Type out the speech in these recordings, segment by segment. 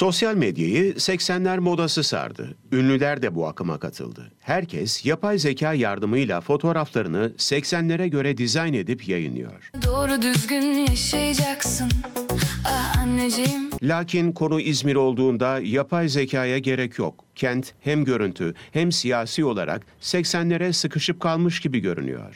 Sosyal medyayı 80'ler modası sardı. Ünlüler de bu akıma katıldı. Herkes yapay zeka yardımıyla fotoğraflarını 80'lere göre dizayn edip yayınlıyor. Doğru düzgün yaşayacaksın anneciğim. Lakin konu İzmir olduğunda yapay zekaya gerek yok. Kent hem görüntü hem siyasi olarak 80'lere sıkışıp kalmış gibi görünüyor.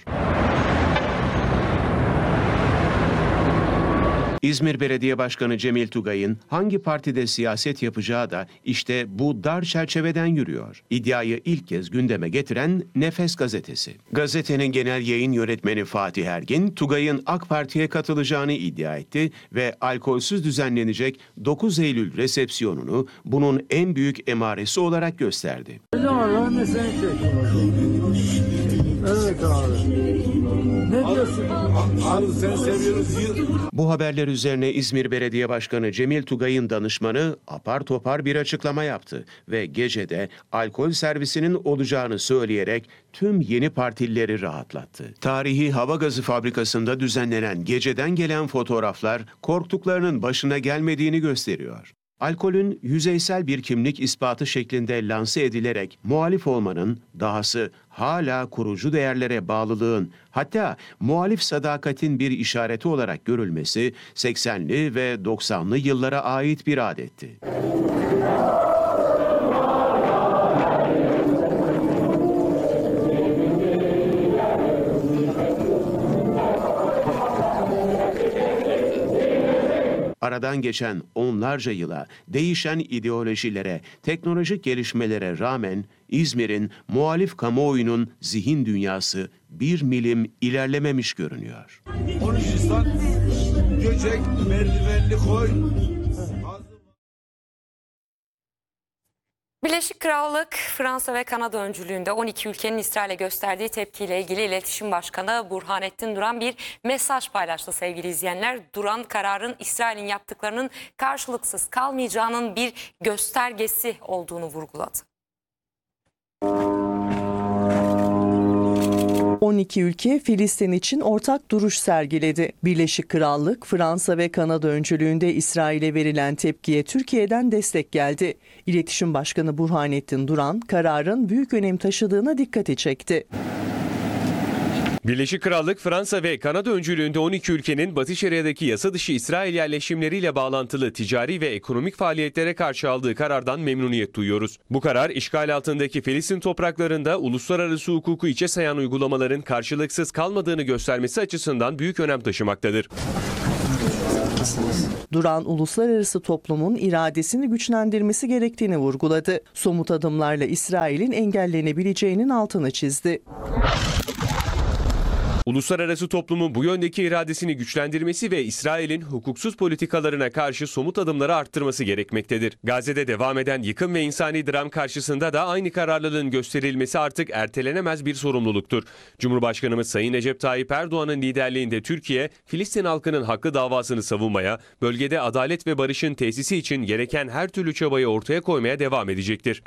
İzmir Belediye Başkanı Cemil Tugay'ın hangi partide siyaset yapacağı da işte bu dar çerçeveden yürüyor. İddiayı ilk kez gündeme getiren Nefes gazetesi. Gazetenin genel yayın yönetmeni Fatih Ergin, Tugay'ın AK Parti'ye katılacağını iddia etti ve alkolsüz düzenlenecek 9 Eylül resepsiyonunu bunun en büyük emaresi olarak gösterdi. Evet abi. Ne diyorsun? Abi seni seviyoruz. Bu haberler üzerine İzmir Belediye Başkanı Cemil Tugay'ın danışmanı apar topar bir açıklama yaptı ve gecede alkol servisinin olacağını söyleyerek tüm yeni partilileri rahatlattı. Tarihi hava gazı fabrikasında düzenlenen geceden gelen fotoğraflar korktuklarının başına gelmediğini gösteriyor. Alkolün yüzeysel bir kimlik ispatı şeklinde lanse edilerek muhalif olmanın, dahası hala kurucu değerlere bağlılığın, hatta muhalif sadakatin bir işareti olarak görülmesi 80'li ve 90'lı yıllara ait bir adetti. Aradan geçen onlarca yıla, değişen ideolojilere, teknolojik gelişmelere rağmen İzmir'in muhalif kamuoyunun zihin dünyası bir milim ilerlememiş görünüyor. 13 Nisan Göcek merdivenli koy. Birleşik Krallık, Fransa ve Kanada öncülüğünde 12 ülkenin İsrail'e gösterdiği tepkiyle ilgili İletişim Başkanı Burhanettin Duran bir mesaj paylaştı sevgili izleyenler. Duran, kararın İsrail'in yaptıklarının karşılıksız kalmayacağının bir göstergesi olduğunu vurguladı. 12 ülke Filistin için ortak duruş sergiledi. Birleşik Krallık, Fransa ve Kanada öncülüğünde İsrail'e verilen tepkiye Türkiye'den destek geldi. İletişim Başkanı Burhanettin Duran, kararın büyük önem taşıdığına dikkati çekti. Birleşik Krallık, Fransa ve Kanada öncülüğünde 12 ülkenin Batı Şeria'daki yasa dışı İsrail yerleşimleriyle bağlantılı ticari ve ekonomik faaliyetlere karşı aldığı karardan memnuniyet duyuyoruz. Bu karar, işgal altındaki Filistin topraklarında uluslararası hukuku içe sayan uygulamaların karşılıksız kalmadığını göstermesi açısından büyük önem taşımaktadır. Duran, uluslararası toplumun iradesini güçlendirmesi gerektiğini vurguladı. Somut adımlarla İsrail'in engellenebileceğinin altını çizdi. Uluslararası toplumun bu yöndeki iradesini güçlendirmesi ve İsrail'in hukuksuz politikalarına karşı somut adımları arttırması gerekmektedir. Gazze'de devam eden yıkım ve insani dram karşısında da aynı kararlılığın gösterilmesi artık ertelenemez bir sorumluluktur. Cumhurbaşkanımız Sayın Recep Tayyip Erdoğan'ın liderliğinde Türkiye, Filistin halkının haklı davasını savunmaya, bölgede adalet ve barışın tesisi için gereken her türlü çabayı ortaya koymaya devam edecektir.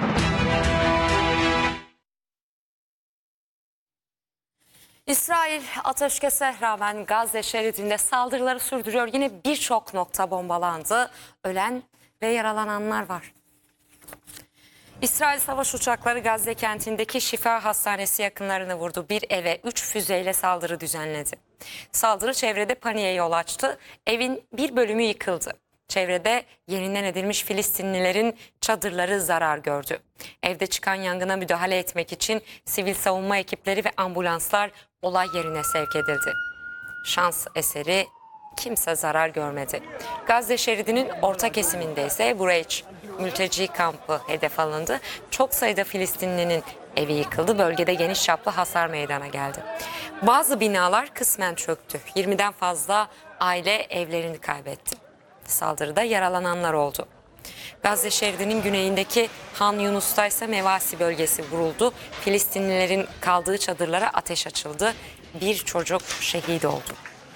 İsrail ateşkese rağmen Gazze şeridinde saldırıları sürdürüyor. Yine birçok nokta bombalandı. Ölen ve yaralananlar var. İsrail savaş uçakları Gazze kentindeki Şifa Hastanesi yakınlarını vurdu. Bir eve 3 füzeyle saldırı düzenledi. Saldırı çevrede paniğe yol açtı. Evin bir bölümü yıkıldı. Çevrede yerinden edilmiş Filistinlilerin çadırları zarar gördü. Evde çıkan yangına müdahale etmek için sivil savunma ekipleri ve ambulanslar olay yerine sevk edildi. Şans eseri kimse zarar görmedi. Gazze şeridinin orta kesiminde ise Bureç mülteci kampı hedef alındı. Çok sayıda Filistinlinin evi yıkıldı. Bölgede geniş çaplı hasar meydana geldi. Bazı binalar kısmen çöktü. 20'den fazla aile evlerini kaybetti. Saldırıda yaralananlar oldu. Gazze şeridinin güneyindeki Han Yunus'ta ise Mevasi bölgesi vuruldu. Filistinlilerin kaldığı çadırlara ateş açıldı. Bir çocuk şehit oldu.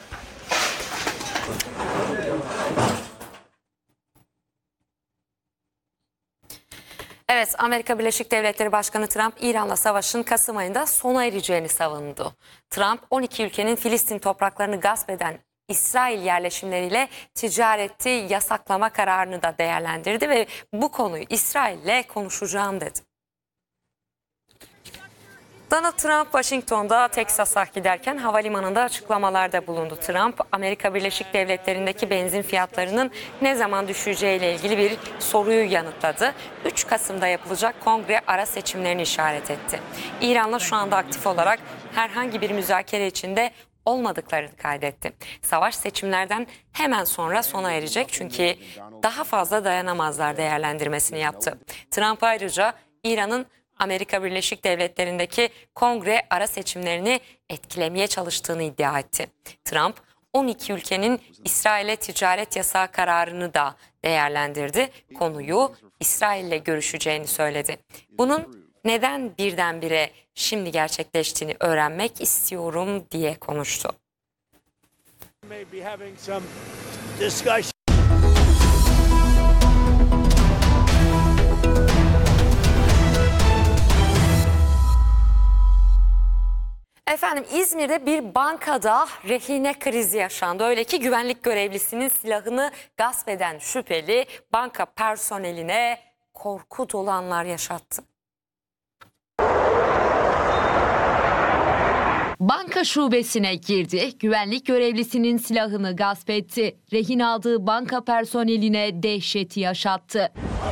Evet, Amerika Birleşik Devletleri Başkanı Trump, İran'la savaşın Kasım ayında sona ereceğini savundu. Trump, 12 ülkenin Filistin topraklarını gasp eden İsrail yerleşimleriyle ticareti yasaklama kararını da değerlendirdi ve bu konuyu İsrail'le konuşacağım dedi. Donald Trump Washington'da Teksas'a giderken havalimanında açıklamalarda bulundu. Trump, Amerika Birleşik Devletleri'ndeki benzin fiyatlarının ne zaman düşeceğiyle ilgili bir soruyu yanıtladı. 3 Kasım'da yapılacak kongre ara seçimlerini işaret etti. İran'la şu anda aktif olarak herhangi bir müzakere içinde olmadıklarını kaydetti. Savaş seçimlerden hemen sonra sona erecek çünkü daha fazla dayanamazlar değerlendirmesini yaptı. Trump ayrıca İran'ın Amerika Birleşik Devletleri'ndeki kongre ara seçimlerini etkilemeye çalıştığını iddia etti. Trump, 12 ülkenin İsrail'e ticaret yasağı kararını da değerlendirdi. Konuyu İsrail'le görüşeceğini söyledi. Bunun neden birdenbire şimdi gerçekleştiğini öğrenmek istiyorum diye konuştu. Efendim İzmir'de bir bankada rehine krizi yaşandı. Öyle ki güvenlik görevlisinin silahını gasp eden şüpheli banka personeline korku dolu anlar yaşattı. Banka şubesine girdi, güvenlik görevlisinin silahını gasp etti. Rehin aldığı banka personeline dehşeti yaşattı.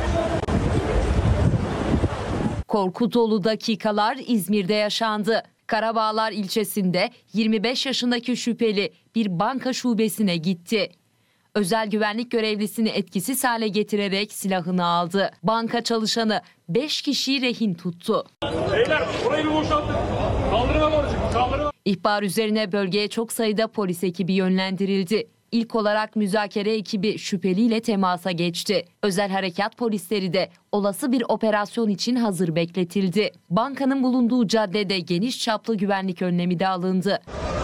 Korku dolu dakikalar İzmir'de yaşandı. Karabağlar ilçesinde 25 yaşındaki şüpheli bir banka şubesine gitti. Özel güvenlik görevlisini etkisiz hale getirerek silahını aldı. Banka çalışanı 5 kişiyi rehin tuttu. Beyler burayı bir boşaltın. Kaldırma borcu. Kaldırma. İhbar üzerine bölgeye çok sayıda polis ekibi yönlendirildi. İlk olarak müzakere ekibi şüpheliyle temasa geçti. Özel harekat polisleri de olası bir operasyon için hazır bekletildi. Bankanın bulunduğu caddede geniş çaplı güvenlik önlemi de alındı.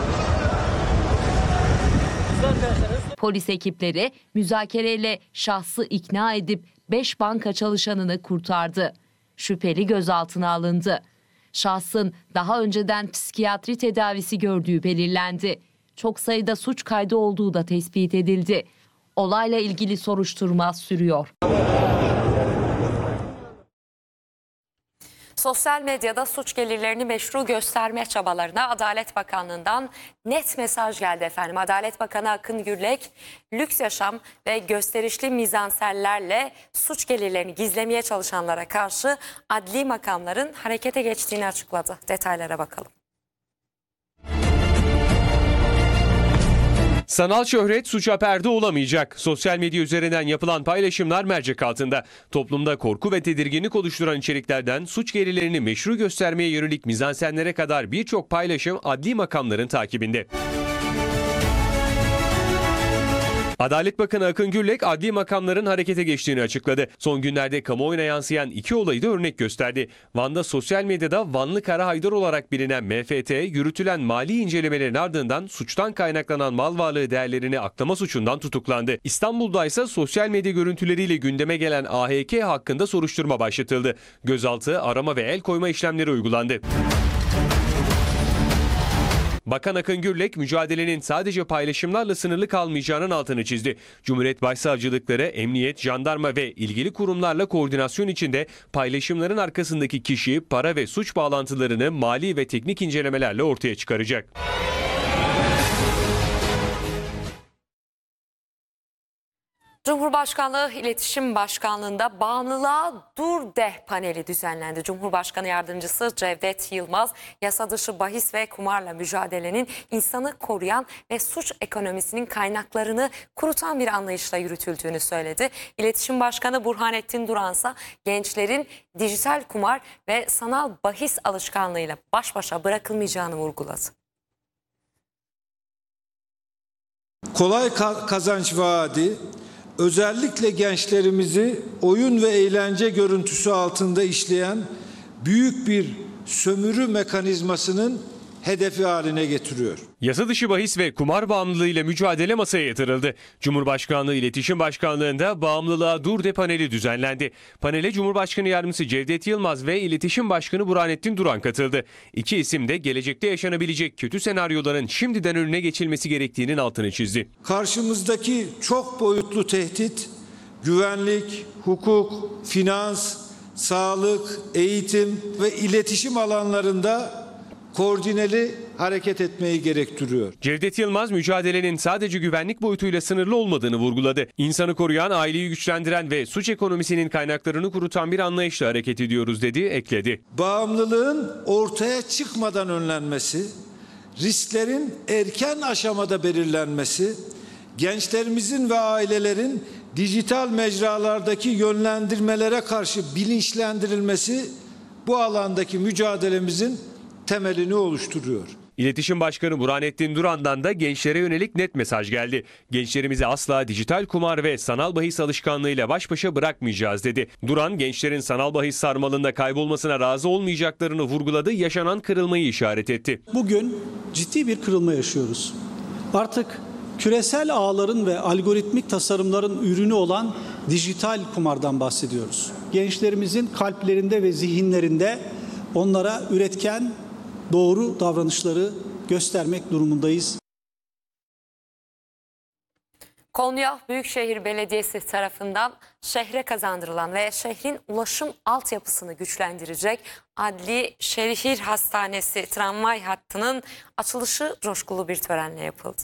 Polis ekipleri müzakereyle şahsı ikna edip 5 banka çalışanını kurtardı. Şüpheli gözaltına alındı. Şahsın daha önceden psikiyatri tedavisi gördüğü belirlendi. Çok sayıda suç kaydı olduğu da tespit edildi. Olayla ilgili soruşturma sürüyor. Sosyal medyada suç gelirlerini meşru gösterme çabalarına Adalet Bakanlığı'ndan net mesaj geldi efendim. Adalet Bakanı Akın Gürlek, lüks yaşam ve gösterişli mizanserlerle suç gelirlerini gizlemeye çalışanlara karşı adli makamların harekete geçtiğini açıkladı. Detaylara bakalım. Sanal şöhret suça perde olamayacak. Sosyal medya üzerinden yapılan paylaşımlar mercek altında. Toplumda korku ve tedirginlik oluşturan içeriklerden suç gelirlerini meşru göstermeye yönelik mizansenlere kadar birçok paylaşım adli makamların takibinde. Adalet Bakanı Akın Gürlek adli makamların harekete geçtiğini açıkladı. Son günlerde kamuoyuna yansıyan 2 olayı da örnek gösterdi. Van'da sosyal medyada Vanlı Kara Haydar olarak bilinen MFT, yürütülen mali incelemelerin ardından suçtan kaynaklanan mal varlığı değerlerini aklama suçundan tutuklandı. İstanbul'da ise sosyal medya görüntüleriyle gündeme gelen AHK hakkında soruşturma başlatıldı. Gözaltı, arama ve el koyma işlemleri uygulandı. Bakan Akın Gürlek mücadelenin sadece paylaşımlarla sınırlı kalmayacağının altını çizdi. Cumhuriyet Başsavcılıkları, emniyet, jandarma ve ilgili kurumlarla koordinasyon içinde paylaşımların arkasındaki kişi, para ve suç bağlantılarını mali ve teknik incelemelerle ortaya çıkaracak. Cumhurbaşkanlığı İletişim Başkanlığı'nda bağımlılığa dur de paneli düzenlendi. Cumhurbaşkanı Yardımcısı Cevdet Yılmaz, yasa dışı bahis ve kumarla mücadelenin insanı koruyan ve suç ekonomisinin kaynaklarını kurutan bir anlayışla yürütüldüğünü söyledi. İletişim Başkanı Burhanettin Duransa gençlerin dijital kumar ve sanal bahis alışkanlığıyla baş başa bırakılmayacağını vurguladı. Kolay kazanç vaadi özellikle gençlerimizi oyun ve eğlence görüntüsü altında işleyen büyük bir sömürü mekanizmasının hedefi haline getiriyor. Yasa dışı bahis ve kumar bağımlılığıyla mücadele masaya yatırıldı. Cumhurbaşkanlığı İletişim Başkanlığı'nda Bağımlılığa Dur De paneli düzenlendi. Panele Cumhurbaşkanı Yardımcısı Cevdet Yılmaz ve İletişim Başkanı Burhanettin Duran katıldı. İki isim de gelecekte yaşanabilecek kötü senaryoların şimdiden önüne geçilmesi gerektiğinin altını çizdi. Karşımızdaki çok boyutlu tehdit, güvenlik, hukuk, finans, sağlık, eğitim ve iletişim alanlarında koordineli hareket etmeyi gerektiriyor. Cevdet Yılmaz mücadelenin sadece güvenlik boyutuyla sınırlı olmadığını vurguladı. İnsanı koruyan, aileyi güçlendiren ve suç ekonomisinin kaynaklarını kurutan bir anlayışla hareket ediyoruz dedi, ekledi. Bağımlılığın ortaya çıkmadan önlenmesi, risklerin erken aşamada belirlenmesi, gençlerimizin ve ailelerin dijital mecralardaki yönlendirmelere karşı bilinçlendirilmesi bu alandaki mücadelemizin temelini oluşturuyor. İletişim Başkanı Burhanettin Duran'dan da gençlere yönelik net mesaj geldi. Gençlerimizi asla dijital kumar ve sanal bahis alışkanlığıyla baş başa bırakmayacağız dedi. Duran, gençlerin sanal bahis sarmalında kaybolmasına razı olmayacaklarını vurguladı, yaşanan kırılmayı işaret etti. Bugün ciddi bir kırılma yaşıyoruz. Artık küresel ağların ve algoritmik tasarımların ürünü olan dijital kumardan bahsediyoruz. Gençlerimizin kalplerinde ve zihinlerinde onlara üretken, doğru davranışları göstermek durumundayız. Konya Büyükşehir Belediyesi tarafından şehre kazandırılan ve şehrin ulaşım altyapısını güçlendirecek Adli Şehir Hastanesi tramvay hattının açılışı coşkulu bir törenle yapıldı.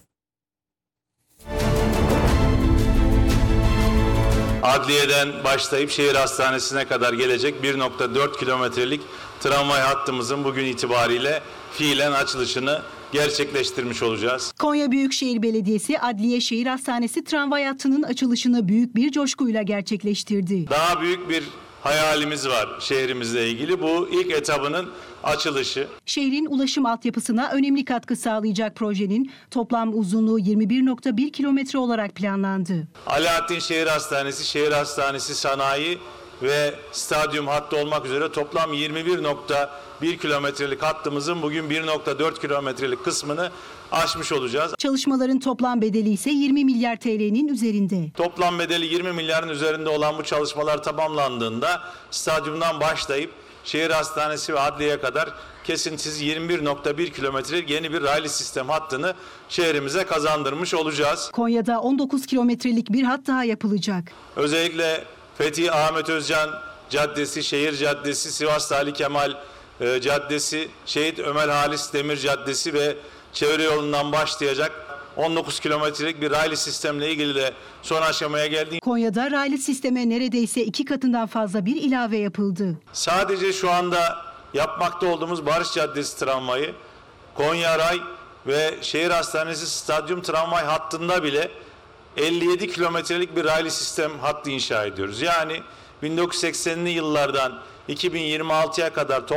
Adliyeden başlayıp şehir hastanesine kadar gelecek 1,4 kilometrelik tramvay hattımızın bugün itibariyle fiilen açılışını gerçekleştirmiş olacağız. Konya Büyükşehir Belediyesi Adliye Şehir Hastanesi tramvay hattının açılışını büyük bir coşkuyla gerçekleştirdi. Daha büyük bir hayalimiz var şehrimizle ilgili. Bu ilk etabının açılışı. Şehrin ulaşım altyapısına önemli katkı sağlayacak projenin toplam uzunluğu 21,1 kilometre olarak planlandı. Alaaddin Şehir Hastanesi Sanayi ve stadyum hattı olmak üzere toplam 21,1 kilometrelik hattımızın bugün 1,4 kilometrelik kısmını aşmış olacağız. Çalışmaların toplam bedeli ise 20 milyar TL'nin üzerinde. Toplam bedeli 20 milyarın üzerinde olan bu çalışmalar tamamlandığında stadyumdan başlayıp şehir hastanesi ve adliyeye kadar kesintisiz 21,1 kilometrelik yeni bir raylı sistem hattını şehrimize kazandırmış olacağız. Konya'da 19 kilometrelik bir hat daha yapılacak. Özellikle Fethi Ahmet Özcan Caddesi, Şehir Caddesi, Sivas Ali Kemal Caddesi, Şehit Ömer Halis Demir Caddesi ve çevre yolundan başlayacak 19 kilometrelik bir raylı sistemle ilgili de son aşamaya geldi. Konya'da raylı sisteme neredeyse 2 katından fazla bir ilave yapıldı. Sadece şu anda yapmakta olduğumuz Barış Caddesi tramvayı, Konya Ray ve Şehir Hastanesi Stadyum tramvay hattında bile 57 kilometrelik bir raylı sistem hattı inşa ediyoruz. Yani 1980'li yıllardan 2026'ya kadar